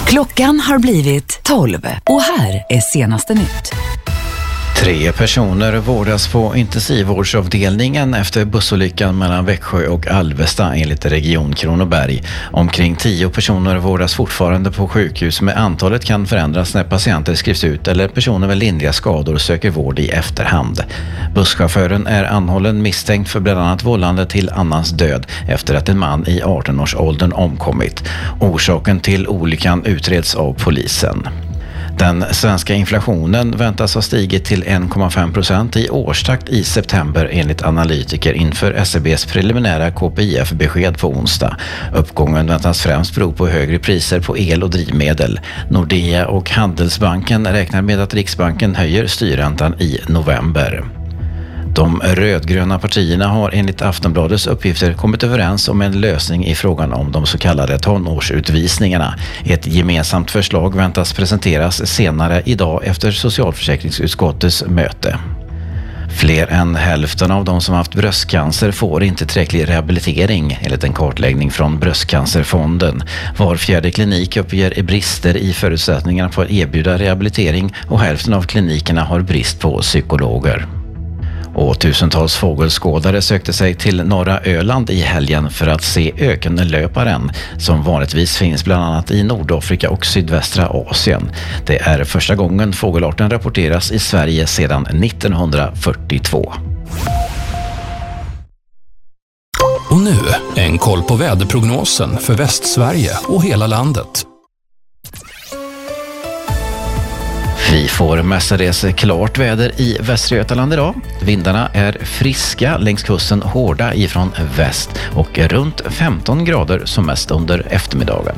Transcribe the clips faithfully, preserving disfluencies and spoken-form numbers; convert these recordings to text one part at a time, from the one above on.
Klockan har blivit tolv och här är senaste nytt. Tre personer vårdas på intensivvårdsavdelningen efter bussolyckan mellan Växjö och Alvesta enligt Region Kronoberg. Omkring tio personer vårdas fortfarande på sjukhus, men antalet kan förändras när patienter skrivs ut eller personer med lindriga skador söker vård i efterhand. Busschauffören är anhållen misstänkt för bland annat vållande till annans död efter att en man i arton-årsåldern omkommit. Orsaken till olyckan utreds av polisen. Den svenska inflationen väntas ha stigit till en komma fem procent i årstakt i september enligt analytiker inför S C B:s preliminära K P I F-besked på onsdag. Uppgången väntas främst bero på högre priser på el och drivmedel. Nordea och Handelsbanken räknar med att Riksbanken höjer styrräntan i november. De rödgröna partierna har enligt Aftonbladets uppgifter kommit överens om en lösning i frågan om de så kallade tonårsutvisningarna. Ett gemensamt förslag väntas presenteras senare idag efter socialförsäkringsutskottets möte. Fler än hälften av de som haft bröstcancer får inte tillräcklig rehabilitering enligt en kartläggning från Bröstcancerfonden. Var fjärde klinik uppger brister i förutsättningarna för att erbjuda rehabilitering och hälften av klinikerna har brist på psykologer. Och tusentals fågelskådare sökte sig till norra Öland i helgen för att se ökenlöparen som vanligtvis finns bland annat i Nordafrika och sydvästra Asien. Det är första gången fågelarten rapporteras i Sverige sedan nittonhundrafyrtiotvå. Och nu en koll på väderprognosen för Västsverige och hela landet. Vi får mestadels klart väder i Västra Götaland idag. Vindarna är friska längs kusten, hårda ifrån väst och runt femton grader som mest under eftermiddagen.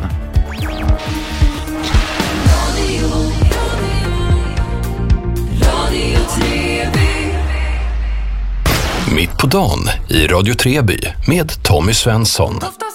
Mitt på dagen i Radio Treby med Tommy Svensson.